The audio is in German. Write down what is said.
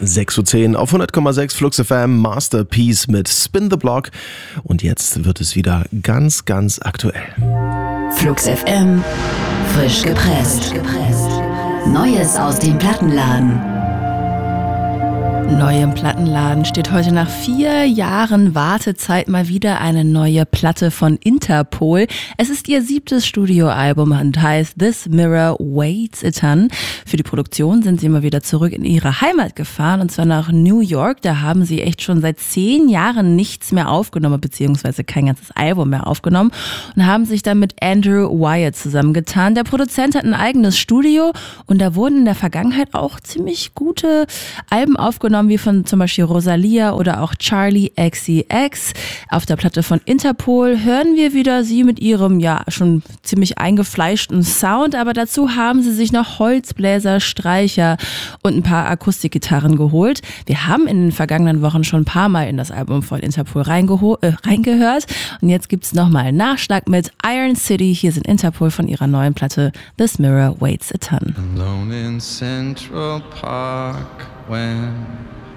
6:10 Uhr auf 100,6 Flux FM, Masterpiece mit Spin the Block. Und jetzt wird es wieder ganz, ganz aktuell. Flux FM, frisch gepresst. Neues aus dem Plattenladen. Neu im Plattenladen steht heute nach 4 Jahren Wartezeit mal wieder eine neue Platte von Interpol. Es ist ihr 7. Studioalbum und heißt This Mirror Waits a Ton. Für die Produktion sind sie immer wieder zurück in ihre Heimat gefahren, und zwar nach New York. Da haben sie echt schon seit 10 Jahren nichts mehr aufgenommen, beziehungsweise kein ganzes Album mehr aufgenommen, und haben sich dann mit Andrew Wyatt zusammengetan. Der Produzent hat ein eigenes Studio und da wurden in der Vergangenheit auch ziemlich gute Alben aufgenommen, wie von zum Beispiel Rosalia oder auch Charli XCX. Auf der Platte von Interpol hören wir wieder sie mit ihrem ja schon ziemlich eingefleischten Sound, aber dazu haben sie sich noch Holzbläser, Streicher und ein paar Akustikgitarren geholt. Wir haben in den vergangenen Wochen schon ein paar Mal in das Album von Interpol reingehört, und jetzt gibt's nochmal einen Nachschlag mit Iron City. Hier sind Interpol von ihrer neuen Platte This Mirror Waits a Ton. Alone in Central Park when